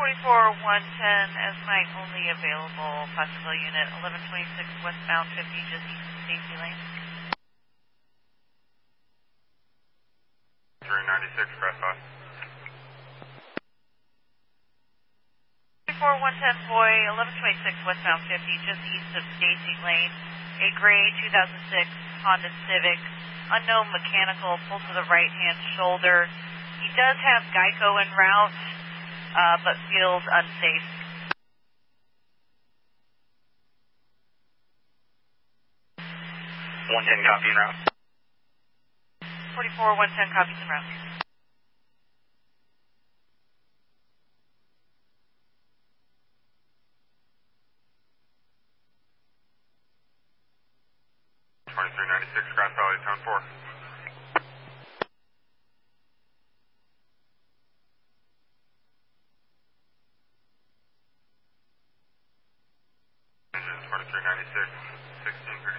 as my only available possible unit, 1126 westbound 50, just east of Stacy Lane. 396, press 5. 110 boy, 1126 westbound 50, just east of Stacy Lane. A gray 2006 Honda Civic, unknown mechanical, pulled to the right-hand shoulder. He does have Geico en route, but feels unsafe. 110 copy en route. 110 copies en route. Grass Valley, Town 4. Engine 2396, 1630.